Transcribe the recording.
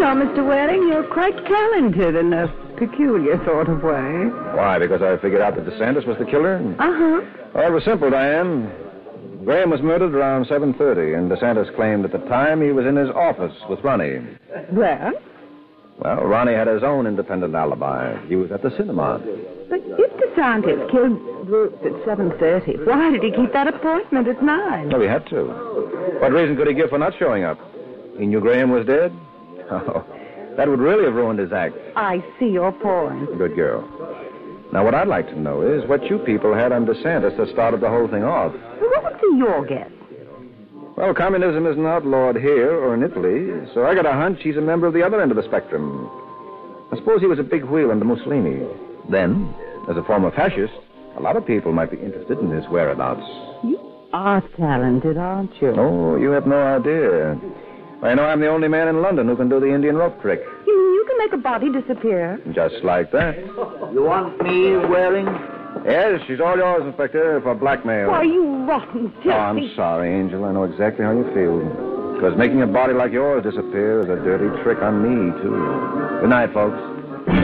know, Mr. Waring, you're quite talented in a peculiar sort of way. Why, because I figured out that DeSantis was the killer? Uh-huh. Well, it was simple, Diane. Graham was murdered around 7:30, and DeSantis claimed at the time he was in his office with Ronnie. Well? Well, Ronnie had his own independent alibi. He was at the cinema. But if DeSantis killed Brooks at 7:30, why did he keep that appointment at 9? Well, he had to. What reason could he give for not showing up? He knew Graham was dead? Oh, that would really have ruined his act. I see your point. Good girl. Now, what I'd like to know is what you people had on DeSantis that started the whole thing off. Well, what would be your guess? Well, communism isn't outlawed here or in Italy, so I got a hunch he's a member of the other end of the spectrum. I suppose he was a big wheel under Mussolini. Then, as a former fascist, a lot of people might be interested in his whereabouts. You are talented, aren't you? Oh, you have no idea. I know I'm the only man in London who can do the Indian rope trick. You mean you can make a body disappear? Just like that. You want me, Waring? Yes, she's all yours, Inspector, for blackmail. Why, you rotten filthy... Oh, I'm sorry, Angel. I know exactly how you feel. Because making a body like yours disappear is a dirty trick on me, too. Good night, folks.